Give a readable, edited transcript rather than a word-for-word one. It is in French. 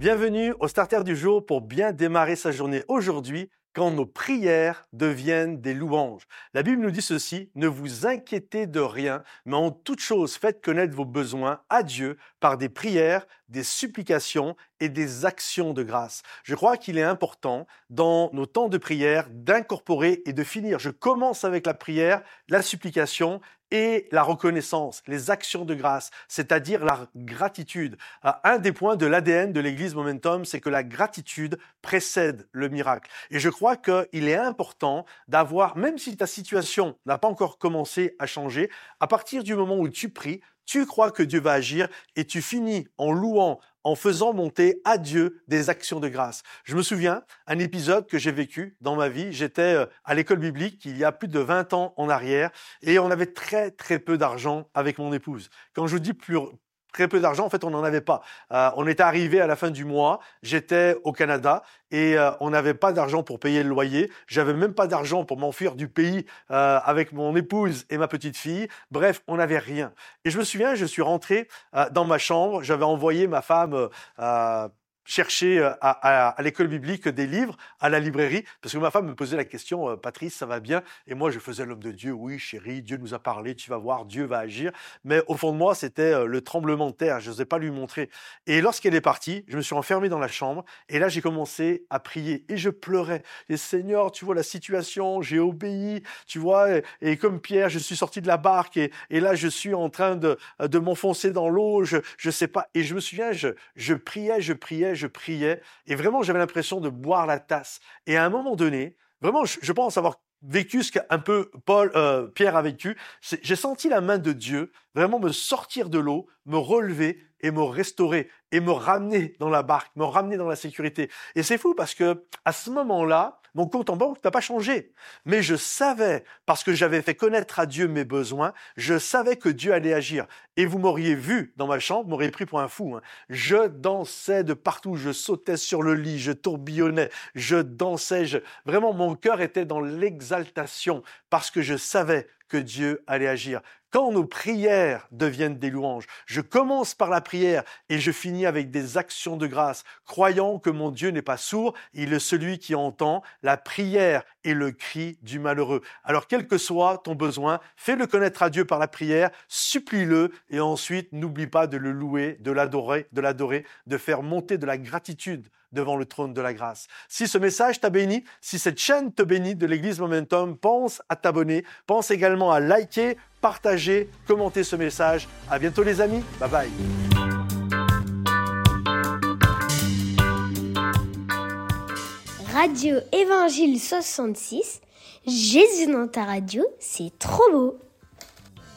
Bienvenue au Starter du jour pour bien démarrer sa journée aujourd'hui quand nos prières deviennent des louanges. La Bible nous dit ceci, ne vous inquiétez de rien, mais en toute chose faites connaître vos besoins à Dieu par des prières, des supplications et des actions de grâce. Je crois qu'il est important dans nos temps de prière d'incorporer et de finir. Je commence avec la prière, la supplication et la reconnaissance, les actions de grâce, c'est-à-dire la gratitude. Un des points de l'ADN de l'Église Momentum, c'est que la gratitude précède le miracle. Et je crois qu'il est important d'avoir, même si ta situation n'a pas encore commencé à changer, à partir du moment où tu pries, tu crois que Dieu va agir et tu finis en louant, en faisant monter à Dieu des actions de grâce. Je me souviens, un épisode que j'ai vécu dans ma vie, j'étais à l'école biblique il y a plus de 20 ans en arrière et on avait très peu d'argent avec mon épouse. Quand je vous dis très peu d'argent, en fait, on n'en avait pas. On était arrivé à la fin du mois, j'étais au Canada et on n'avait pas d'argent pour payer le loyer. J'avais même pas d'argent pour m'enfuir du pays avec mon épouse et ma petite fille. Bref, on n'avait rien. Et je me souviens, je suis rentré dans ma chambre, j'avais envoyé ma femme chercher à l'école biblique des livres, à la librairie, parce que ma femme me posait la question, Patrice, ça va bien? Et moi, je faisais l'homme de Dieu, oui, chérie, Dieu nous a parlé, tu vas voir, Dieu va agir. Mais au fond de moi, c'était le tremblement de terre, je n'osais pas lui montrer. Et lorsqu'elle est partie, je me suis enfermé dans la chambre, et là, j'ai commencé à prier, et je pleurais. Et Seigneur, tu vois la situation, j'ai obéi, tu vois, et comme Pierre, je suis sorti de la barque, et là, je suis en train de m'enfoncer dans l'eau, je sais pas. Et je me souviens, je priais, et vraiment j'avais l'impression de boire la tasse. Et à un moment donné, vraiment je pense avoir vécu ce qu'un peu Pierre a vécu, j'ai senti la main de Dieu vraiment me sortir de l'eau, me relever et me restaurer et me ramener dans la barque, me ramener dans la sécurité. Et c'est fou parce que à ce moment-là, mon compte en banque n'a pas changé. Mais je savais, parce que j'avais fait connaître à Dieu mes besoins, je savais que Dieu allait agir. Et vous m'auriez vu dans ma chambre, m'auriez pris pour un fou. Je dansais de partout, je sautais sur le lit, je tourbillonnais, je dansais. Vraiment, mon cœur était dans l'exaltation parce que je savais que Dieu allait agir. Quand nos prières deviennent des louanges, je commence par la prière et je finis avec des actions de grâce, croyant que mon Dieu n'est pas sourd, il est celui qui entend la prière et le cri du malheureux. Alors, quel que soit ton besoin, fais-le connaître à Dieu par la prière, supplie-le et ensuite, n'oublie pas de le louer, de l'adorer, de faire monter de la gratitude devant le trône de la grâce. Si ce message t'a béni, si cette chaîne te bénit de l'Église Momentum, pense à t'abonner, pense également à liker, partager, commenter ce message. À bientôt les amis, bye bye. Radio Évangile 66, Jésus dans ta radio, c'est trop beau.